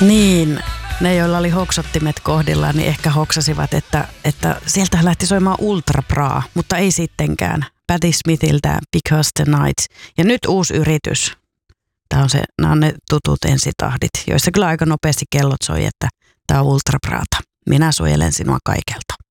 Niin, ne joilla oli hoksottimet kohdillaan, niin ehkä hoksasivat, että sieltä lähti soimaan Ultra Bra, mutta ei sittenkään. Patti Smithiltä Because the Night. Ja nyt uusi yritys. Nämä on ne tutut ensitahdit, joissa kyllä aika nopeasti kellot soi, että tämä on Ultra Brata. Minä suojelen sinua kaikelta.